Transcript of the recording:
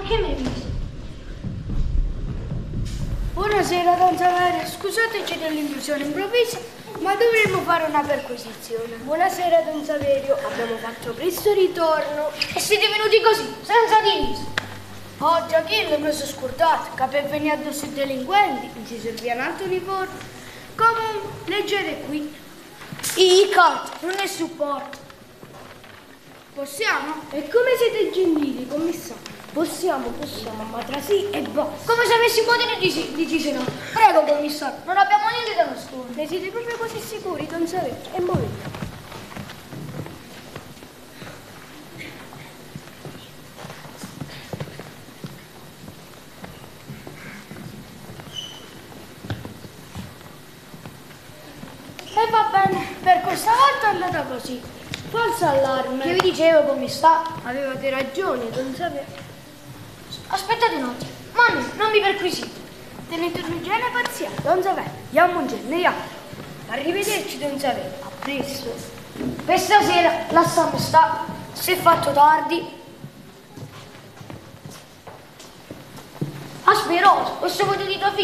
che mi avvisi? Buonasera, Don Saverio. Scusateci dell'intrusione improvvisa, ma dovremmo fare una perquisizione. Buonasera, Don Saverio. Abbiamo fatto presto ritorno. E siete venuti così, senza divisa? Oggi Achille mi sono scordato, che per venire addosso ai delinquenti non si serviva un altro uniforme. Comunque, leggete qui. I carte, non è supporto. Possiamo? E come siete gentili, commissario? Possiamo, ma tra sì e basta. Come se avessi potere di se no. Prego, commissario, non abbiamo niente da nascondere. Ne siete proprio così sicuri, Don Saverio? E muovete. E va bene, per questa volta è andata così. Falso allarme. Che vi dicevo, commissario? Avevate ragione, Don Saverio. Aspettate un attimo, ma non mi perquisite. Tenete un'igiene parziale, Don Saverio. Andiamo un genere. Arrivederci, Don Saverio. A presto. Per stasera lasciamo stare, se è fatto tardi. Asperoso, ho saputo di tua figlia.